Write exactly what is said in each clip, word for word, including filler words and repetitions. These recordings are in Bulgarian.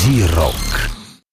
Зирок.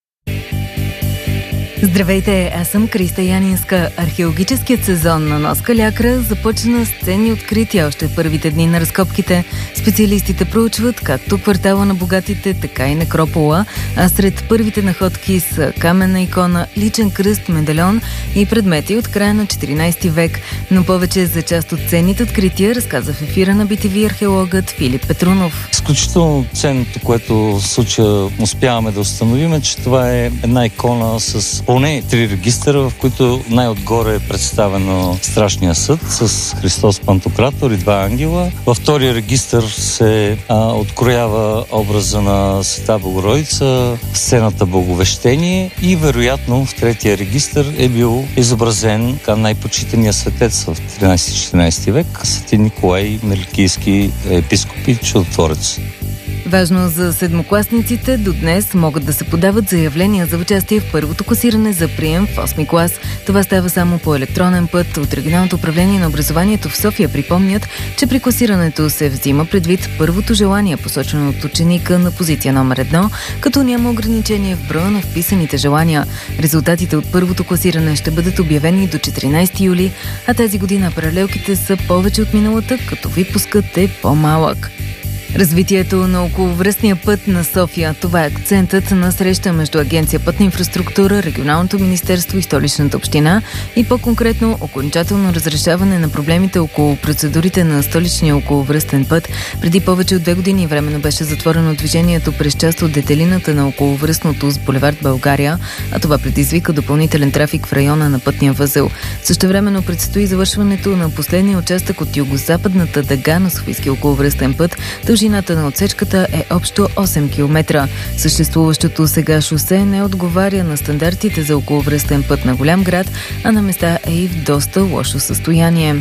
Здравейте, аз съм Криста Янинска. Археологическият сезон на Нос Калиакра започна с ценни открития още в първите дни на разкопките. Специалистите проучват както квартала на богатите, така и некропола, а сред първите находки са каменна икона, личен кръст, медальон и предмети от края на четиринайсети век. Но повече за част от ценните открития разказа в ефира на би ти ви археологът Филип Петрунов. Изключително ценното, което в случая успяваме да установим, е, че това е една икона с поне три регистъра, в които най-отгоре е представено Страшния съд с Христос Пантократор и два ангела. Във втория регистър се а, откроява образа на Света Богородица, сцената Боговещение и вероятно в третия регистър е бил изобразен към най-почитания светец в тринайсети-четиринайсети век, Свети Николай Меликийски епископ и чудотворец. Важно за седмокласниците, до днес могат да се подават заявления за участие в първото класиране за прием в осми клас. Това става само по електронен път. От Регионалното управление на образованието в София припомнят, че при класирането се взима предвид първото желание, посочено от ученика на позиция номер едно, като няма ограничение в броя на вписаните желания. Резултатите от първото класиране ще бъдат обявени до четиринайсети юли, а тази година паралелките са повече от миналата, като випускът е по-малък. Развитието на околовръстния път на София. Това е акцентът на среща между Агенция Пътна инфраструктура, Регионалното министерство и Столичната община и по-конкретно окончателно разрешаване на проблемите около процедурите на столичния околовръстен път. Преди повече от две години временно беше затворено движението през част от детелината на околовръстното с булевард България, а това предизвика допълнителен трафик в района на пътния възел. Същевременно предстои завършването на последния участък от югозападната дъга на Софийския околовръстен път. Дължината на отсечката е общо осем километра. Съществуващото сега шосе не отговаря на стандартите за околовръстен път на голям град, а на места е и в доста лошо състояние.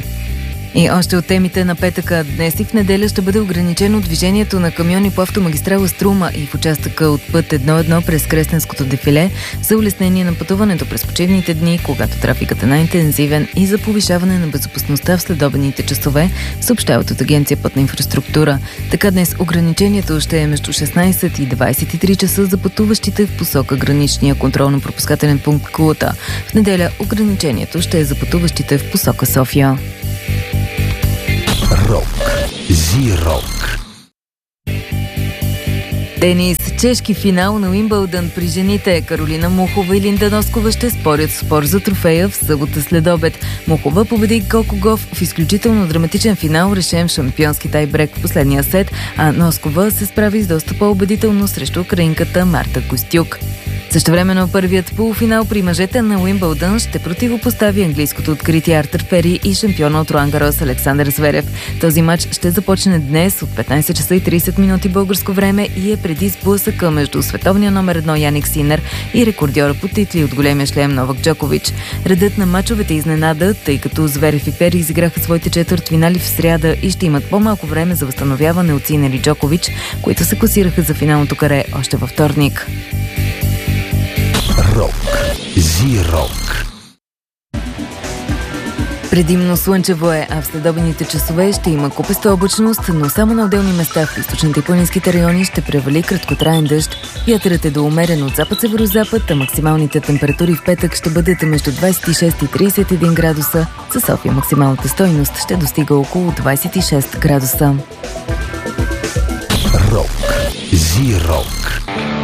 И още от темите на петъка. Днес и в неделя ще бъде ограничено движението на камиони по автомагистрала Струма и в участъка от път едно едно през Кресненското дефиле за улеснение на пътуването през почивните дни, когато трафикът е най-интензивен и за повишаване на безопасността в следобедните часове, съобщават от Агенция Пътна инфраструктура. Така днес ограничението ще е между шестнайсет и двайсет и три часа за пътуващите в посока граничния контролно-пропускателен пункт Кулата. В неделя ограничението ще е за пътуващите в посока София. Рок. Зирок. Тенис. Чешки финал на Уимбълдън при жените. Каролина Мухова и Линда Носкова ще спорят в спор за трофея в събота след обед. Мухова победи Коко Гоф в изключително драматичен финал, решен в шампионски тайбрек в последния сет, а Носкова се справи с доста по-убедително срещу украинката Марта Костюк. Същевременно първият полуфинал при мъжете на Уимбълдън ще противопостави английското откритие Артър Фери и шампиона от Ролан Гарос Александър Зверев. Този матч ще започне днес от петнайсет часа и трийсет минути българско време и е преди сблъсъка между световния номер едно Яник Синер и рекордьора по титли от големия шлем Новак Джокович. Редът на мачовете изненада, тъй като Зверев и Фери изиграха своите четвъртфинали в сряда и ще имат по-малко време за възстановяване от Синер и Джокович, които се класираха за финалното каре още във вторник. Рок. Зирок. Предимно слънчево е, а в следобедните часове ще има купеста облачност, но само на отделни места в източните и планинските райони ще превали краткотраен дъжд. Вятърът е до умерен от запад-северозапад, а максималните температури в петък ще бъдат между двайсет и шест и трийсет и един градуса. За София максималната стойност ще достига около двайсет и шест градуса. Рок. Зирок.